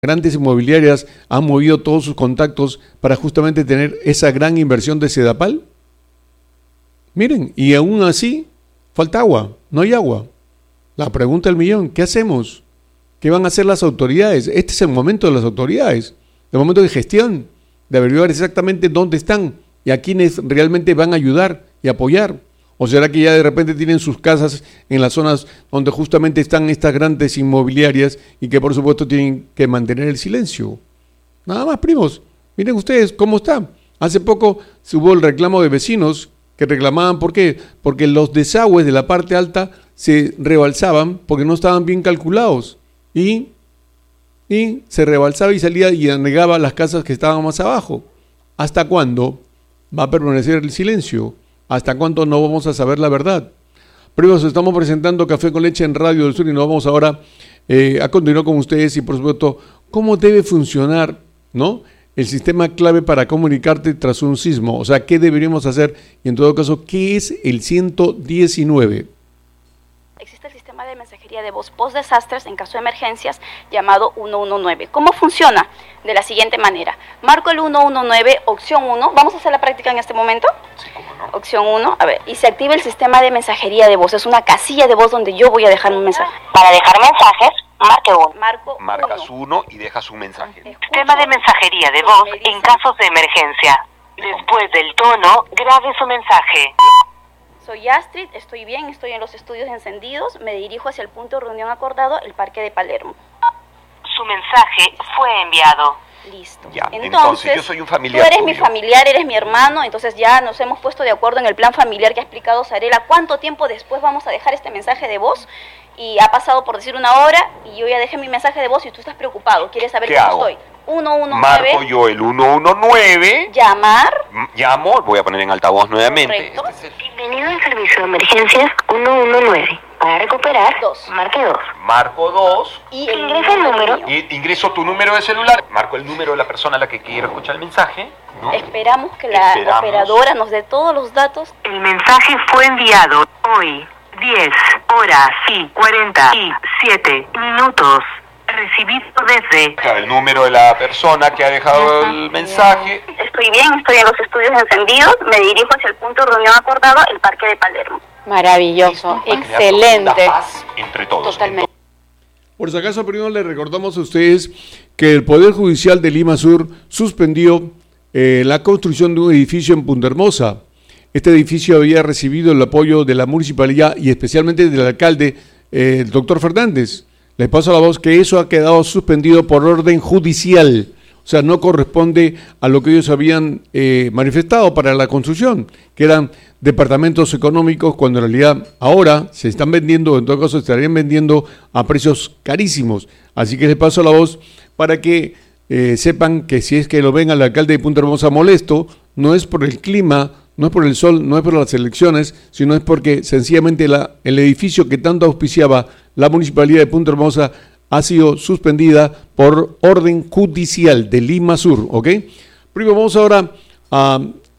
grandes inmobiliarias han movido todos sus contactos para justamente tener esa gran inversión de Sedapal? Miren, y aún así falta agua, no hay agua. La pregunta del millón, ¿qué hacemos? ¿Qué van a hacer las autoridades? Este es el momento de las autoridades, el momento de gestión, de averiguar exactamente dónde están y a quienes realmente van a ayudar y apoyar. ¿O será que ya de repente tienen sus casas en las zonas donde justamente están estas grandes inmobiliarias y que por supuesto tienen que mantener el silencio? Nada más, primos. Miren ustedes cómo está. Hace poco se hubo el reclamo de vecinos que reclamaban, ¿por qué? Porque los desagües de la parte alta se rebalsaban porque no estaban bien calculados y se rebalsaba y salía y anegaba las casas que estaban más abajo. ¿Hasta cuándo va a permanecer el silencio? ¿Hasta cuándo no vamos a saber la verdad? Primos, estamos presentando Café con Leche en Radio del Sur y nos vamos ahora a continuar con ustedes y por supuesto cómo debe funcionar, ¿no?, el sistema clave para comunicarte tras un sismo. O sea, ¿qué deberíamos hacer? Y en todo caso, ¿qué es el 119? Existe el sistema de mensajería de voz post-desastres en caso de emergencias llamado 119. ¿Cómo funciona? De la siguiente manera. Marco el 119, opción 1. ¿Vamos a hacer la práctica en este momento? Sí, cómo no. Opción 1. A ver, y se activa el sistema de mensajería de voz. Es una casilla de voz donde yo voy a dejar un mensaje. Para dejar mensajes, marque 1. Marcas 1 y dejas un mensaje. Sistema de mensajería de voz en casos de emergencia. Después del tono, grabe su mensaje. Soy Astrid, estoy bien, estoy en los estudios encendidos, me dirijo hacia el punto de reunión acordado, el Parque de Palermo. Su mensaje fue enviado. Listo. Ya, entonces yo soy un familiar. Tú eres tuyo. mi familiar, eres mi hermano, entonces ya nos hemos puesto de acuerdo en el plan familiar que ha explicado Sarela. ¿Cuánto tiempo después vamos a dejar este mensaje de voz? Y ha pasado por decir 1 hora y yo ya dejé mi mensaje de voz y tú estás preocupado, quieres saber ¿Qué cómo hago? estoy. 119. Marco yo el 119. Llamar. Llamo, voy a poner en altavoz nuevamente. Correcto. Este es el- Bienvenido al servicio de emergencias 119. Para recuperar, 2. marque 2. Marco 2. Y el Ingresa el número. mío. Y ingreso tu número de celular. Marco el número de la persona a la que quiero escuchar el mensaje, ¿no? Esperamos que la Esperamos. operadora nos dé todos los datos. El mensaje fue enviado hoy, 10 horas y 47 minutos. Recibido desde... El número de la persona que ha dejado el mensaje. Estoy bien, estoy en los estudios encendidos, me dirijo hacia el punto de reunión acordado, el Parque de Palermo. Maravilloso, La excelente. paz entre todos. Totalmente. Por si acaso, primero les recordamos a ustedes que el Poder Judicial de Lima Sur suspendió la construcción de un edificio en Punta Hermosa. Este edificio había recibido el apoyo de la municipalidad y especialmente del alcalde, el doctor Fernández. Les paso la voz que eso ha quedado suspendido por orden judicial. O sea, no corresponde a lo que ellos habían manifestado para la construcción, que eran departamentos económicos, cuando en realidad ahora se están vendiendo, en todo caso se estarían vendiendo a precios carísimos. Así que les paso la voz para que sepan que si es que lo ven al alcalde de Punta Hermosa molesto, no es por el clima, no es por el sol, no es por las elecciones, sino es porque sencillamente el edificio que tanto auspiciaba la municipalidad de Punta Hermosa ha sido suspendida por orden judicial de Lima Sur, ¿ok? Primero vamos ahora a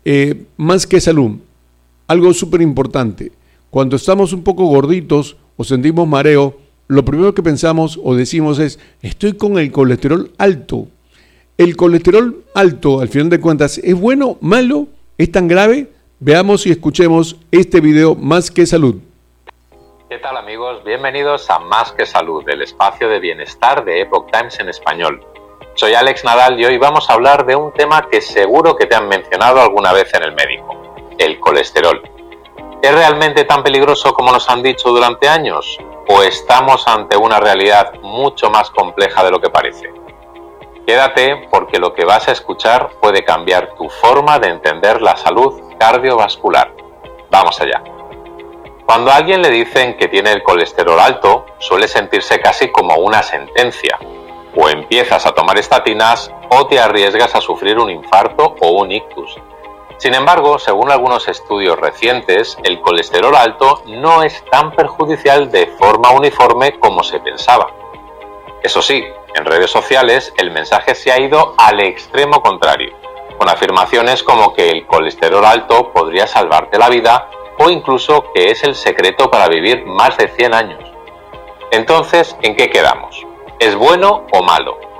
Más que Salud. Algo súper importante. Cuando estamos un poco gorditos o sentimos mareo, lo primero que pensamos o decimos es, estoy con el colesterol alto. ¿El colesterol alto, al final de cuentas, es bueno, malo, es tan grave? Veamos y escuchemos este video Más que Salud. ¿Qué tal, amigos? Bienvenidos a Más que Salud, el espacio de bienestar de Epoch Times en español. Soy Alex Nadal y hoy vamos a hablar de un tema que seguro que te han mencionado alguna vez en el médico: el colesterol. ¿Es realmente tan peligroso como nos han dicho durante años? ¿O estamos ante una realidad mucho más compleja de lo que parece? Quédate, porque lo que vas a escuchar puede cambiar tu forma de entender la salud cardiovascular. Vamos allá. Cuando a alguien le dicen que tiene el colesterol alto, suele sentirse casi como una sentencia. O empiezas a tomar estatinas o te arriesgas a sufrir un infarto o un ictus. Sin embargo, según algunos estudios recientes, el colesterol alto no es tan perjudicial de forma uniforme como se pensaba. Eso sí, en redes sociales el mensaje se ha ido al extremo contrario, con afirmaciones como que el colesterol alto podría salvarte la vida o incluso que es el secreto para vivir más de 100 años. Entonces, ¿en qué quedamos? ¿Es bueno o malo?